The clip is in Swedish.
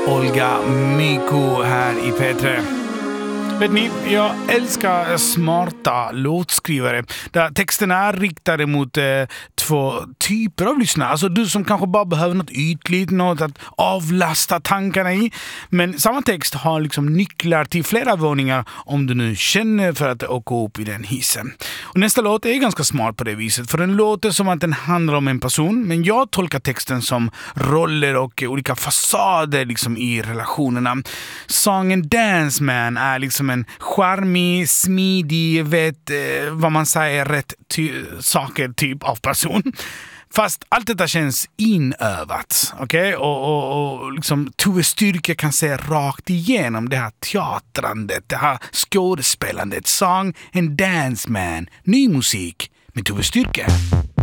Olga Myko här i P3. Vet ni, jag älskar smarta låtskrivare där texterna är riktade mot två typer av lyssnare. Alltså du som kanske bara behöver något ytligt, något att avlasta tankarna i. Men samma text har liksom nycklar till flera våningar om du nu känner för att åka upp i den hissen. Och nästa låt är ganska smart på det viset, för den låter som att den handlar om en person, men jag tolkar texten som roller och olika fasader liksom i relationerna. Sången Dance Man är liksom en charmig, smidig, vet vad man säger, rätt saker typ av person. Fast allt detta känns inövat, okej? Och liksom Tove Styrke kan se rakt igenom det här teatrandet, det här skådespelandet. Song and Dance Man, ny musik med Tove Styrke.